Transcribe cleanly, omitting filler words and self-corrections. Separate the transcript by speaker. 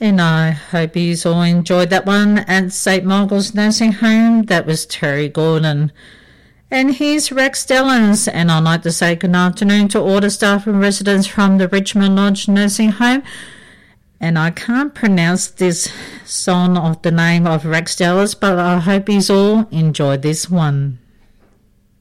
Speaker 1: And I hope you all enjoyed that one at St. Michael's Nursing Home. That was Terry Gordon. And here's Rex Dellens, and I'd like to say good afternoon to all the staff and residents from the Richmond Lodge Nursing Home. And I can't pronounce this song of the name of Rex Dellens, but I hope you all enjoyed this one.